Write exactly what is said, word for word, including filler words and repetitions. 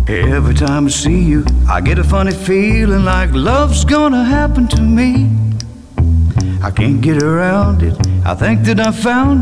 Every time I see you, I get a funny feeling like love's gonna happen to me. I can't get around it. I think that I found